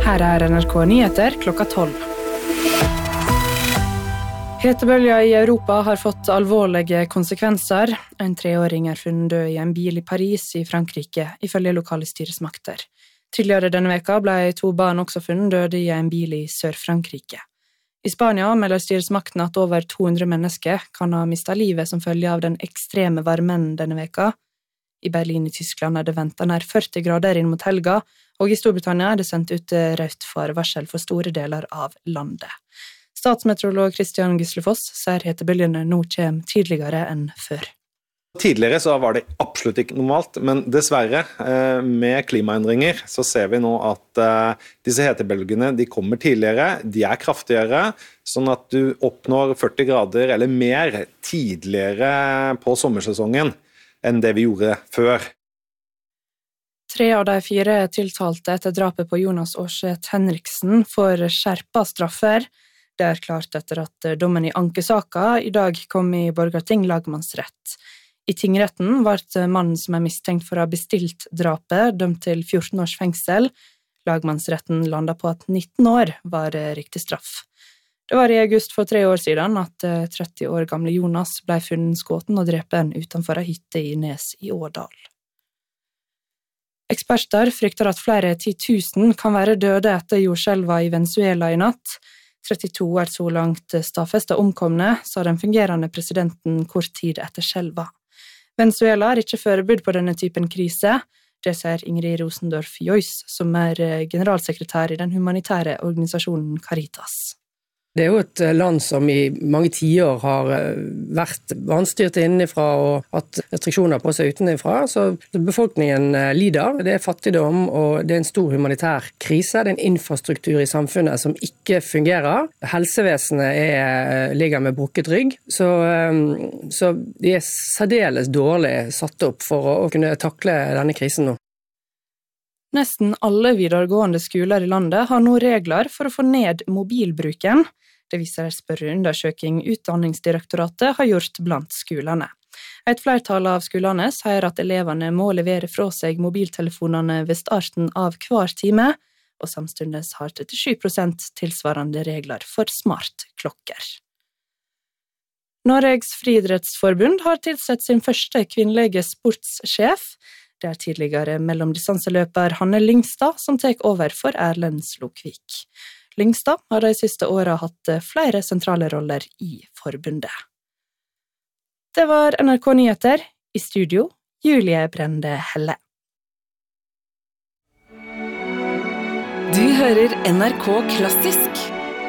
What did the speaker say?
Her NRK Nyheter klokka 12. Hetebølgen i Europa har fått alvorlige konsekvenser. En 3-åring funnet død i en bil i Paris i Frankrike, ifølge lokale styresmakter. Tidligere denne veka ble 2 barn også funnet døde i en bil i Sør-Frankrike. I Spania melder styresmaktene at over 200 mennesker kan ha mistet livet som følge av den ekstreme varmen denne veka. I Berlin i Tyskland det ventet nær 40 grader inn mot helga, og i Storbritannia det sendt ut rødt varsel for store deler av landet. Statsmeteorolog Christian Gislefoss sier hetebølgene nå kommer tidligere enn før. Tidligere så var det absolutt ikke normalt, men dessverre med klimaendringer så ser vi nå at disse hetebølgene de kommer tidligere, de kraftigere, sånn at du oppnår 40 grader eller mer tidligere på sommersesongen enn det vi gjorde før. 3 av de 4 tiltalte etter drapet på Jonas Aarseth Henriksen får skjerpet straffer. Det klart etter at dommen i ankesaka i dag kom i Borgarting lagmannsrett. I tingretten ble mannen som mistenkt for å ha bestilt drapet, dømt til 14 års fengsel. Lagmannsretten landet på at 19 år var riktig straff. Det var i august for 3 år siden at 30 år gamle Jonas ble funnet skåten og drepen utenfor en hytte i Nes i Årdal. Eksperter frykter at flere 10 000 kan være døde etter jordskjelva i Venezuela i natt. 32 så langt stadfestet omkomne, sa den fungerende presidenten kort tid etter skjelva. Venezuela ikke forberedt på denne typen krise. Det sier Ingrid Rosendorff Joyce, som generalsekretær i den humanitære organisasjonen Caritas. Det jo et land som i mange tiår har vært vanstyrt innenfra og hatt restriksjoner på seg utenfra, så befolkningen lider. Det fattigdom, og det en stor humanitær krise. Det en infrastruktur i samfunnet som ikke fungerer. Helsevesenet ligger med brukket rygg, så de særdeles dårlig satt opp for å kunne takle denne krisen nå. Nesten alle videregående skoler i landet har nå regler for å få ned mobilbruken. Det viser en spørreundersøking Utdanningsdirektoratet har gjort blant skolene. Et flertall av skolene sier at elevene må levere fra seg mobiltelefonene ved starten av hver time, og samtidig har 37% tilsvarende regler for smartklokker. Norges Friidrettsforbund har tilsett sin første kvinnelige sportssjef. Det tidligere mellomdistanseløper Hanne Lyngstad som tar over for Erlend Slokvik. Lyngstad har de siste årene hatt flere sentrale roller i forbundet. Det var NRK Nyheter. I studio, Julie Brende Helle. Du hører NRK Klassisk.